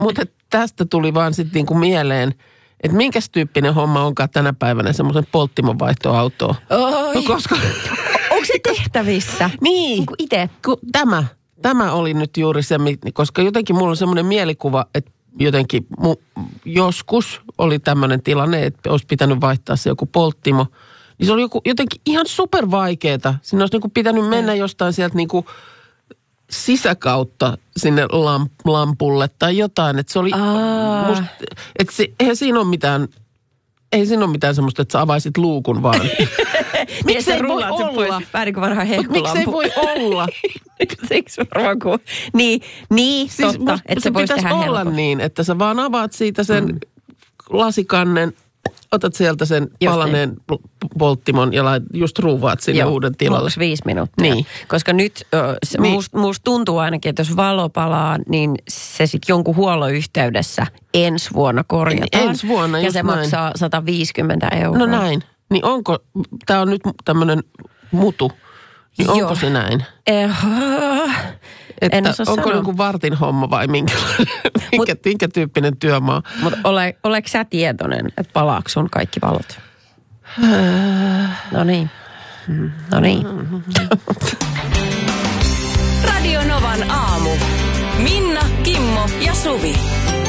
mutta tästä tuli vaan sitten niinku mieleen, että minkäs tyyppinen homma onkaan tänä päivänä semmoisen polttimon vaihtoautoon. Oi. Koska... Onko se tehtävissä? Niin. Itse? Tämä oli nyt juuri se, koska jotenkin mulla on semmoinen mielikuva, että jotenkin joskus oli tämmöinen tilanne, että olisi pitänyt vaihtaa se joku polttimo. Niin se oli jotenkin ihan supervaikeeta. Sinne olisi niinku pitänyt mennä jostain sieltä niinku sisäkautta sinne lampulle tai jotain. Että se oli musta, että eihän siinä ole mitään... Ei siinä ole mitään semmoista, että sä avaisit luukun vaan. Miksei voi olla? Vähän niin kuin vanha hehkulampu. Miksei voi olla? Siksi varmaan kuin... Niin siis totta, että se voisi tehdä helposti. Olla niin, että sä vaan avaat siitä sen lasikannen, otat sieltä sen palaneen polttimon ja just ruuvaat sinne uuden tilalle. 5 minuuttia. Niin. Koska nyt musta tuntuu ainakin, että jos valo palaa, niin se sitten jonkun huollon yhteydessä ensi vuonna korjataan. Ensi vuonna, ja se maksaa 150 €. No näin. Niin onko, tää on nyt tämmönen mutu, niin onko se näin? Että onko joku vartin homma vai minkä tyyppinen työmaa? Mutta oletko sä tietoinen, että palaako sun kaikki valot? No niin. Radio Novan aamu. Minna, Kimmo ja Suvi.